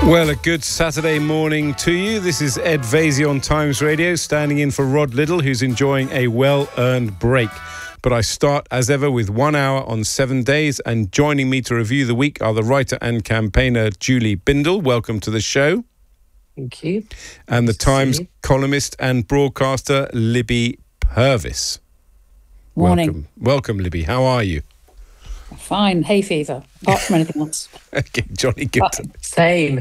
Well, a good Saturday morning to you. This is Ed Vasey on Times Radio, standing in for Rod Liddle, who's enjoying a well-earned break. But I start, as ever, with 1 hour on 7 days, and joining me to review the week are the writer and campaigner Julie Bindel. Welcome to the show. Thank you. And the Times columnist and broadcaster Libby Purvis. Morning. Welcome, Libby. How are you? Fine, hay fever, apart from anything else. Okay, Johnny Good. Same.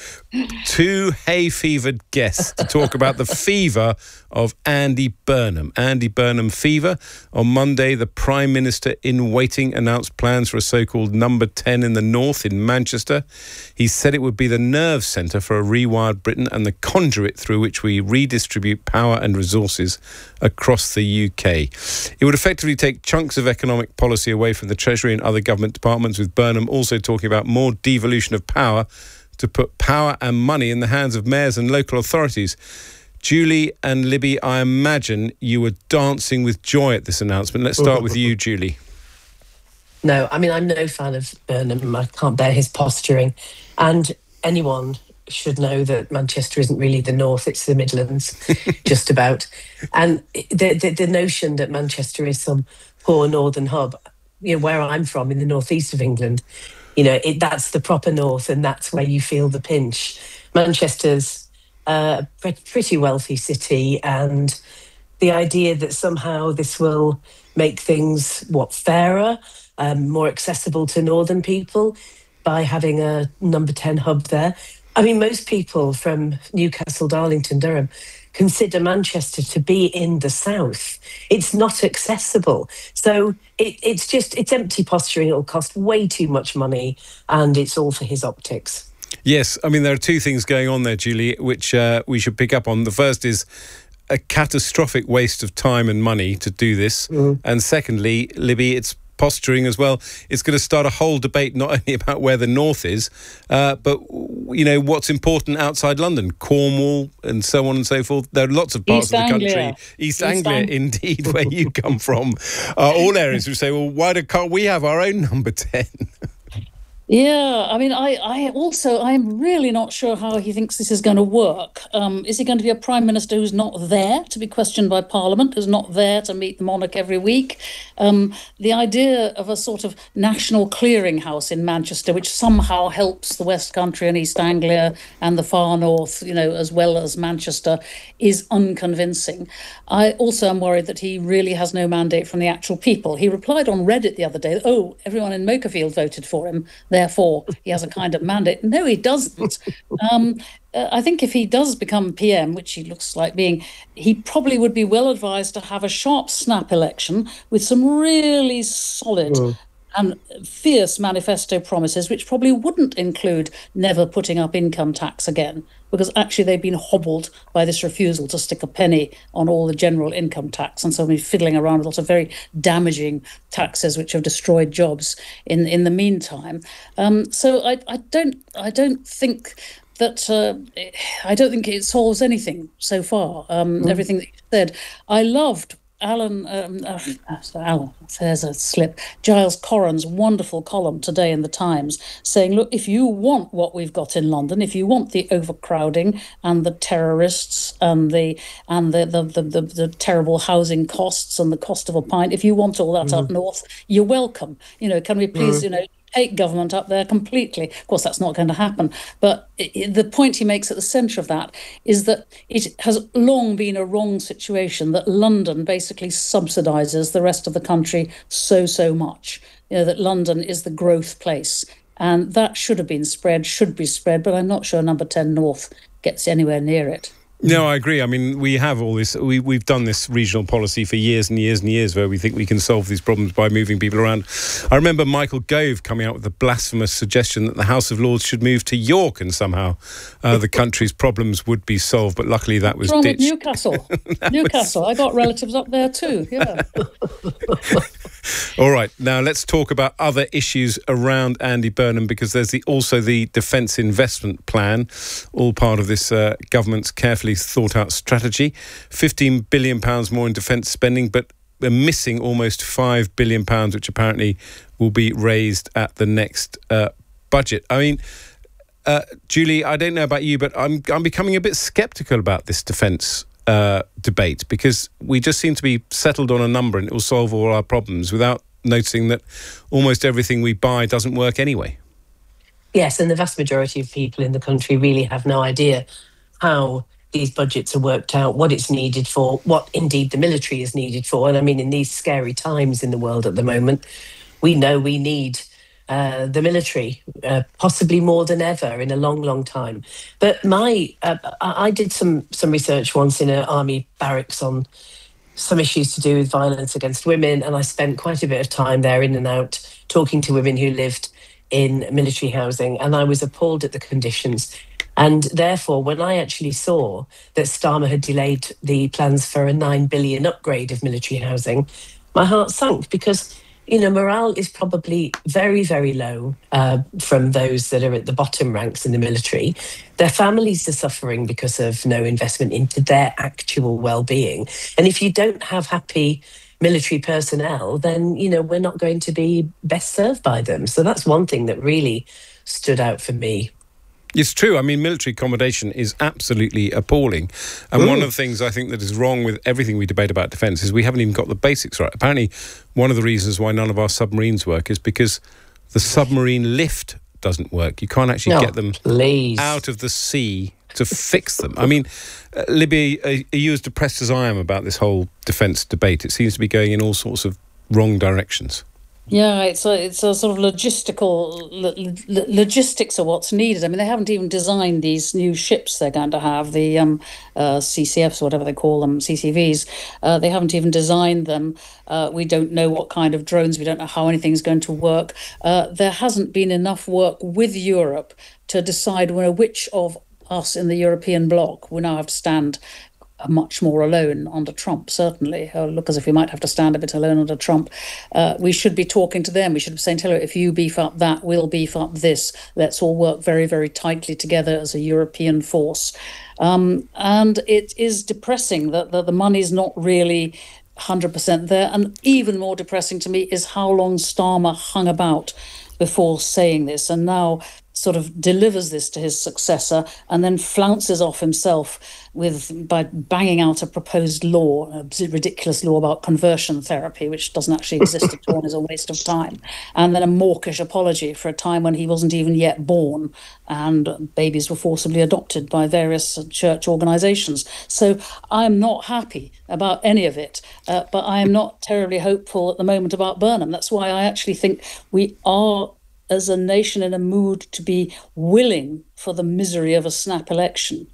Two hay-fevered guests to talk about the fever of Andy Burnham. Andy Burnham fever. On Monday, the Prime Minister in waiting announced plans for a so-called number 10 in the north in Manchester. He said it would be the nerve centre for a rewired Britain and the conduit through which we redistribute power and resources across the UK. It would effectively take chunks of economic policy away from the Treasury and other government departments, with Burnham also talking about more devolution of power to put power and money in the hands of mayors and local authorities. Julie and Libby, I imagine you were dancing with joy at this announcement. Let's start with you, Julie. No, I mean, I'm no fan of Burnham. I can't bear his posturing. And anyone should know that Manchester isn't really the north, it's the Midlands, just about. And the notion that Manchester is some poor northern hub, you know, where I'm from in the northeast of England, you know, that's the proper north, and that's where you feel the pinch. Manchester's a pretty wealthy city, and the idea that somehow this will make things, fairer, more accessible to northern people by having a number 10 hub there. I mean, most people from Newcastle, Darlington, Durham consider Manchester to be in the south. It's not accessible. So it's empty posturing. It'll cost way too much money, and it's all for his optics. Yes, I mean, there are two things going on there, Julie, which we should pick up on. The first is a catastrophic waste of time and money to do this. And secondly, Libby, it's posturing as well. It's going to start a whole debate not only about where the north is, but, you know, what's important outside London, Cornwall and so on and so forth. There are lots of parts of the country. East Anglia, indeed, where you come from. All areas who say, well, why can't we have our own number 10? Yeah, I mean, I'm really not sure how he thinks this is going to work. Is he going to be a Prime Minister who's not there to be questioned by Parliament, who's not there to meet the monarch every week? The idea of a sort of national clearinghouse in Manchester, which somehow helps the West Country and East Anglia and the far north, you know, as well as Manchester, is unconvincing. I also am worried that he really has no mandate from the actual people. He replied on Reddit the other day, oh, everyone in Mokerfield voted for him, therefore he has a kind of mandate. No, he doesn't. I think if he does become PM, which he looks like being, he probably would be well advised to have a sharp snap election with some really solid and fierce manifesto promises, which probably wouldn't include never putting up income tax again, because actually they've been hobbled by this refusal to stick a penny on all the general income tax, and so we're fiddling around with lots of very damaging taxes which have destroyed jobs in the meantime. So I don't think that I don't think it solves anything so far. Everything that you said, I loved Alan, there's a slip. Giles Corran's wonderful column today in the Times saying, look, if you want what we've got in London, if you want the overcrowding and the terrorists and the terrible housing costs and the cost of a pint, if you want all that up north, you're welcome. You know, can we please, you know, take government up there completely? Of course, that's not going to happen. But the point he makes at the centre of that is that it has long been a wrong situation that London basically subsidises the rest of the country so much. You know, that London is the growth place. And that should be spread, but I'm not sure number 10 North gets anywhere near it. No, I agree. I mean, we have all this. We've done this regional policy for years and years and years where we think we can solve these problems by moving people around. I remember Michael Gove coming out with the blasphemous suggestion that the House of Lords should move to York and somehow the country's problems would be solved. But luckily that was ditched. Newcastle. Newcastle. I got relatives up there too, yeah. All right, now let's talk about other issues around Andy Burnham, because there's also the Defence Investment Plan, all part of this government's carefully thought out strategy. £15 billion more in defence spending, but we're missing almost £5 billion, which apparently will be raised at the next budget. I mean, Julie, I don't know about you, but I'm becoming a bit sceptical about this defence debate, because we just seem to be settled on a number and it will solve all our problems without noticing that almost everything we buy doesn't work anyway. Yes, and the vast majority of people in the country really have no idea how these budgets are worked out, what it's needed for, what indeed the military is needed for. And I mean, in these scary times in the world at the moment, we know we need the military, possibly more than ever in a long, long time. But I did some research once in an army barracks on some issues to do with violence against women, and I spent quite a bit of time there in and out talking to women who lived in military housing, and I was appalled at the conditions. And therefore, when I actually saw that Starmer had delayed the plans for a 9 billion upgrade of military housing, my heart sank, because morale is probably very, very low from those that are at the bottom ranks in the military. Their families are suffering because of no investment into their actual well-being. And if you don't have happy military personnel, then, we're not going to be best served by them. So that's one thing that really stood out for me. It's true. I mean, military accommodation is absolutely appalling. And one of the things I think that is wrong with everything we debate about defence is we haven't even got the basics right. Apparently, one of the reasons why none of our submarines work is because the submarine lift doesn't work. You can't actually get them out of the sea to fix them. I mean, Libby, are you as depressed as I am about this whole defence debate? It seems to be going in all sorts of wrong directions. Yeah, it's a sort of logistics of what's needed. I mean, they haven't even designed these new ships they're going to have, the CCFs, whatever they call them, CCVs. They haven't even designed them. We don't know what kind of drones. We don't know how anything's going to work. There hasn't been enough work with Europe to decide which of us in the European bloc we now have to stand much more alone under Trump, certainly. Look as if we might have to stand a bit alone under Trump. We should be talking to them. We should be saying, "Hello, if you beef up that, we'll beef up this. Let's all work very, very tightly together as a European force." And it is depressing that the money's not really 100% there. And even more depressing to me is how long Starmer hung about before saying this, and now sort of delivers this to his successor and then flounces off himself by banging out a proposed law, a ridiculous law about conversion therapy, which doesn't actually exist at all and is a waste of time, and then a mawkish apology for a time when he wasn't even yet born and babies were forcibly adopted by various church organisations. So I'm not happy about any of it, but I am not terribly hopeful at the moment about Burnham. That's why I actually think we are, as a nation, in a mood to be willing for the misery of a snap election,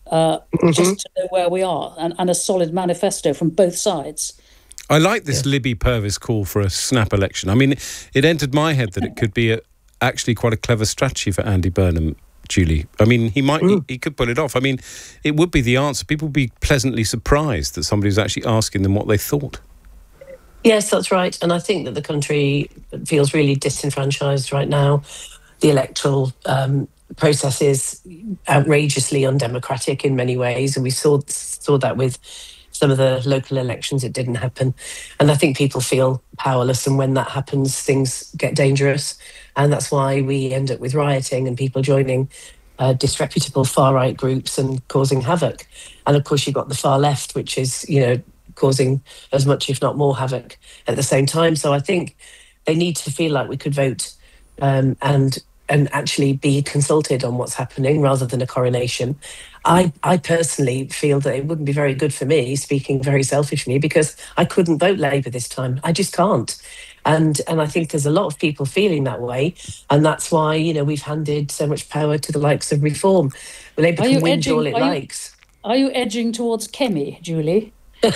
just to know where we are, and a solid manifesto from both sides. I like this Libby Purves call for a snap election. I mean, it entered my head that it could be actually quite a clever strategy for Andy Burnham, Julie. I mean, he could pull it off. I mean, it would be the answer. People would be pleasantly surprised that somebody was actually asking them what they thought. Yes, that's right. And I think that the country feels really disenfranchised right now. The electoral process is outrageously undemocratic in many ways. And we saw that with some of the local elections. It didn't happen. And I think people feel powerless. And when that happens, things get dangerous. And that's why we end up with rioting and people joining disreputable far-right groups and causing havoc. And of course, you've got the far left, which is, causing as much, if not more, havoc at the same time. So I think they need to feel like we could vote and actually be consulted on what's happening rather than a coronation. I personally feel that it wouldn't be very good for me, speaking very selfishly, because I couldn't vote Labour this time. I just can't. And I think there's a lot of people feeling that way. And that's why, we've handed so much power to the likes of Reform. Labour can whinge all it likes. Are you edging towards Kemi, Julie?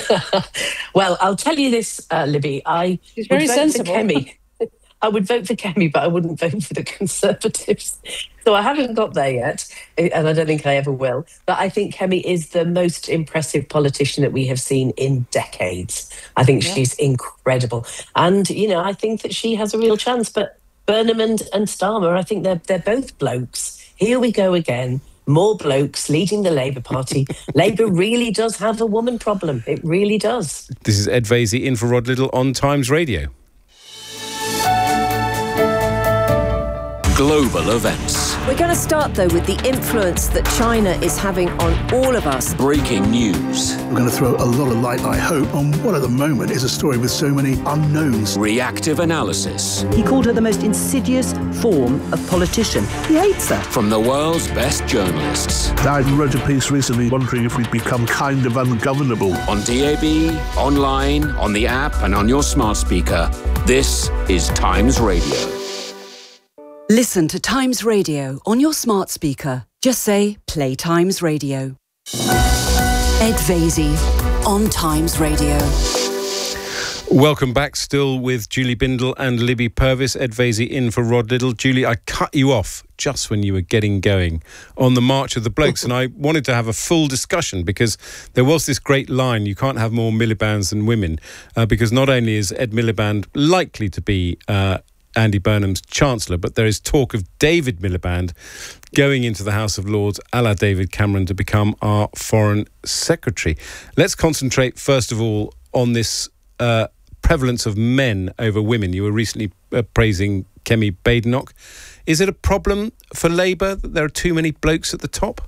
Well, I'll tell you this, Libby. She's very sensible. I would vote for Kemi, but I wouldn't vote for the Conservatives. So I haven't got there yet, and I don't think I ever will. But I think Kemi is the most impressive politician that we have seen in decades. I think she's incredible. And, I think that she has a real chance. But Burnham and Starmer, I think they're both blokes. Here we go again. More blokes leading the Labour Party. Labour really does have a woman problem. It really does. This is Ed Vaizey in for Rod Little on Times Radio. Global events. We're going to start, though, with the influence that China is having on all of us. Breaking news. We're going to throw a lot of light, I hope, on what at the moment is a story with so many unknowns. Reactive analysis. He called her the most insidious form of politician. He hates her. From the world's best journalists. I wrote a piece recently wondering if we'd become kind of ungovernable. On DAB, online, on the app, and on your smart speaker. This is Times Radio. Listen to Times Radio on your smart speaker. Just say, play Times Radio. Ed Vaizey on Times Radio. Welcome back, still with Julie Bindel and Libby Purvis. Ed Vaizey in for Rod Liddle. Julie, I cut you off just when you were getting going on the March of the Blokes, and I wanted to have a full discussion because there was this great line, you can't have more Miliband's than women, because not only is Ed Miliband likely to be Andy Burnham's Chancellor, but there is talk of David Miliband going into the House of Lords a la David Cameron to become our Foreign Secretary. Let's concentrate first of all on this prevalence of men over women. You were recently praising Kemi Badenoch. Is it a problem for Labour that there are too many blokes at the top?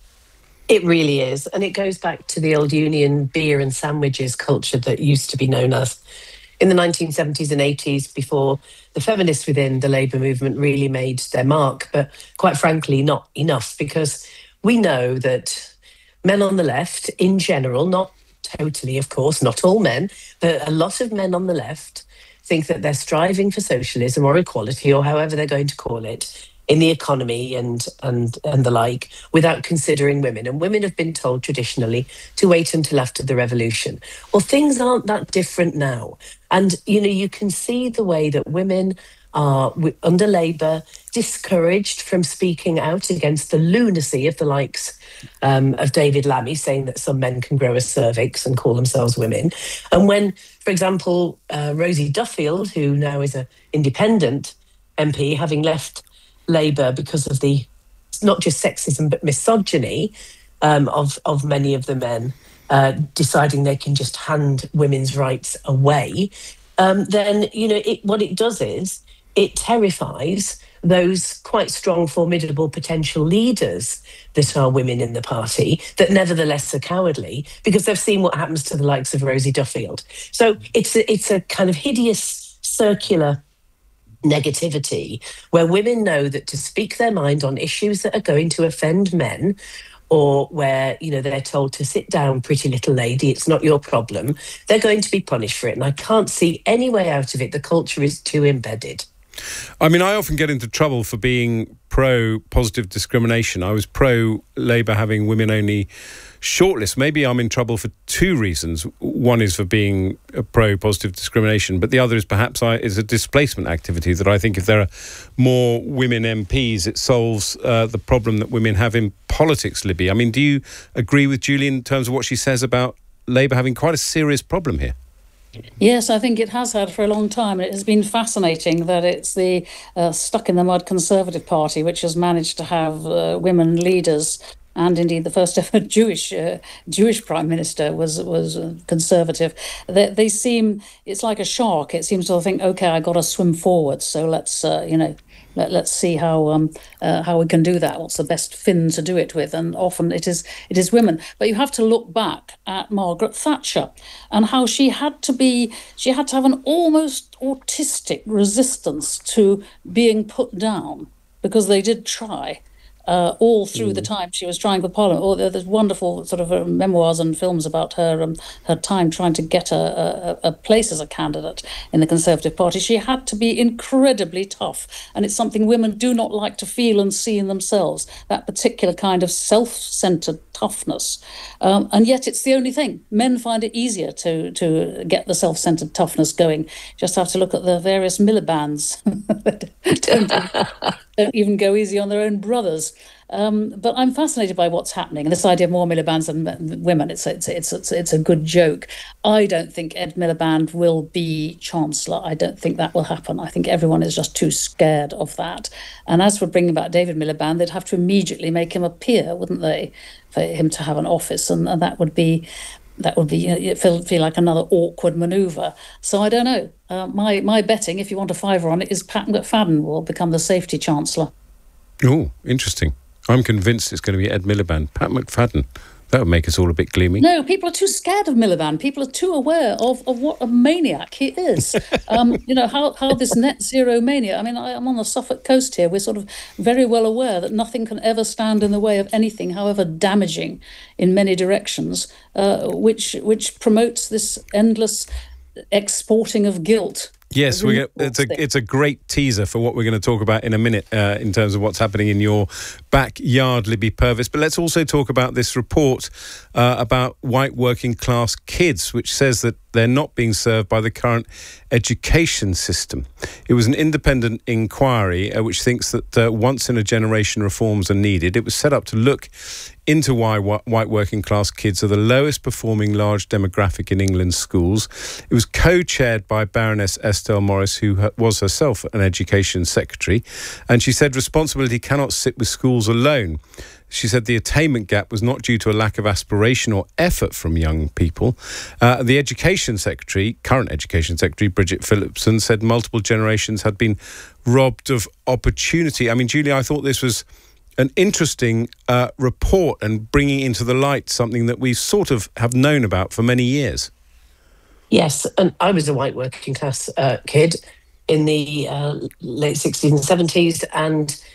It really is. And it goes back to the old union beer and sandwiches culture that used to be known as. In the 1970s and 80s, before the feminists within the Labour movement really made their mark, but quite frankly, not enough, because we know that men on the left, in general, not totally, of course, not all men, but a lot of men on the left think that they're striving for socialism or equality, or however they're going to call it, in the economy and the like, without considering women. And women have been told traditionally to wait until after the revolution. Well, things aren't that different now. And, you know, you can see the way that women are, under Labour, discouraged from speaking out against the lunacy of the likes of David Lammy, saying that some men can grow a cervix and call themselves women. And when, for example, Rosie Duffield, who now is an independent MP, having left Labour because of the not just sexism but misogyny of many of the men deciding they can just hand women's rights away, then you know what it does is it terrifies those quite strong, formidable potential leaders that are women in the party that nevertheless are cowardly because they've seen what happens to the likes of Rosie Duffield. So it's a kind of hideous circular negativity where women know that to speak their mind on issues that are going to offend men, or where, you know, they're told to sit down, pretty little lady, it's not your problem, they're going to be punished for it. And I can't see any way out of it. The culture is too embedded. I mean, I often get into trouble for being pro-positive discrimination. I was pro-Labour having women-only shortlist. Maybe I'm in trouble for two reasons. One is for being a pro-positive discrimination, but the other is perhaps is a displacement activity that I think if there are more women MPs, it solves the problem that women have in politics, Libby. I mean, do you agree with Julie in terms of what she says about Labour having quite a serious problem here? Yes, I think it has had for a long time. It has been fascinating that it's the stuck-in-the-mud Conservative Party which has managed to have women leaders, and indeed the first ever Jewish Prime Minister was Conservative. They seem, it's like a shark. It seems to think, OK, I got to swim forward, so let's, let's see how we can do that. What's the best fin to do it with? And often it is women. But you have to look back at Margaret Thatcher and how she had to have an almost autistic resistance to being put down, because they did try. All through the time she was trying for Parliament. There's wonderful sort of memoirs and films about her time trying to get a place as a candidate in the Conservative Party. She had to be incredibly tough, and it's something women do not like to feel and see in themselves, that particular kind of self-centred toughness. And yet it's the only thing. Men find it easier to get the self-centred toughness going. Just have to look at the various Milibands don't even go easy on their own brothers. But I'm fascinated by what's happening. And this idea of more Milibands than women, it's a good joke. I don't think Ed Miliband will be Chancellor. I don't think that will happen. I think everyone is just too scared of that. And as for bringing back David Miliband, they'd have to immediately make him a peer, wouldn't they, for him to have an office? And that would be feel like another awkward manoeuvre. So I don't know. My betting, if you want a fiver on it, is Pat McFadden will become the Safety Chancellor. Oh, interesting. I'm convinced it's going to be Ed Miliband. Pat McFadden. That would make us all a bit gloomy. No, people are too scared of Miliband. People are too aware of what a maniac he is. How this net zero mania. I mean, I'm on the Suffolk coast here. We're sort of very well aware that nothing can ever stand in the way of anything, however damaging in many directions, which promotes this endless exporting of guilt. Yes, it's a great teaser for what we're going to talk about in a minute in terms of what's happening in your backyard, Libby Purvis. But let's also talk about this report about white working class kids, which says that they're not being served by the current education system. It was an independent inquiry which thinks that once-in-a-generation reforms are needed. It was set up to look into why white working class kids are the lowest performing large demographic in England's schools. It was co-chaired by Baroness Estelle Morris, who was herself an education secretary, and she said responsibility cannot sit with schools alone. She said the attainment gap was not due to a lack of aspiration or effort from young people. The current Education Secretary, Bridget Phillipson, said multiple generations had been robbed of opportunity. I mean, Julie, I thought this was an interesting report and bringing into the light something that we sort of have known about for many years. Yes, and I was a white working class kid in the late 60s and 70s, and